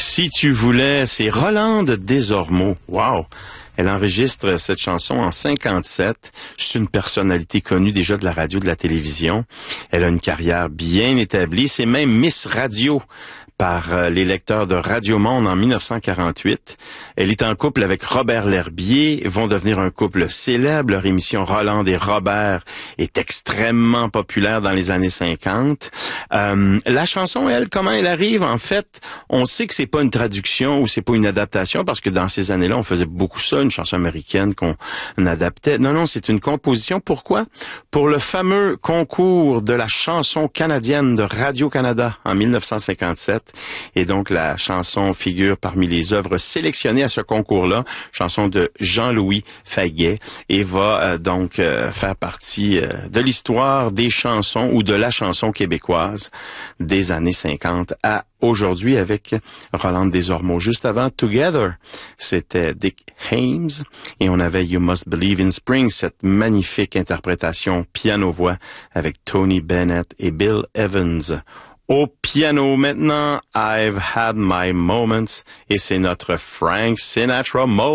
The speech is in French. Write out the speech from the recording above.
Si tu voulais, c'est Rolande Desormeaux. Wow! Elle enregistre cette chanson en 57. C'est une personnalité connue déjà de la radio, de la télévision. Elle a une carrière bien établie. C'est même Miss Radio par les lecteurs de Radio Monde en 1948. Elle est en couple avec Robert L'Herbier, vont devenir un couple célèbre. Leur émission Rolande et Robert est extrêmement populaire dans les années 50. La chanson, elle, comment elle arrive? En fait, on sait que c'est pas une traduction ou c'est pas une adaptation parce que dans ces années-là, on faisait beaucoup ça, une chanson américaine qu'on adaptait. Non, c'est une composition. Pourquoi? Pour le fameux concours de la chanson canadienne de Radio-Canada en 1957. Et donc, la chanson figure parmi les œuvres sélectionnées à ce concours-là, chanson de Jean-Louis Faguet, et va donc faire partie de l'histoire des chansons ou de la chanson québécoise des années 50 à aujourd'hui avec Rolande Desormeaux. Juste avant, Together, c'était Dick Haymes et on avait You Must Believe in Spring, cette magnifique interprétation piano-voix avec Tony Bennett et Bill Evans. Au piano maintenant, I've Had My Moments et c'est notre Frank Sinatra moment.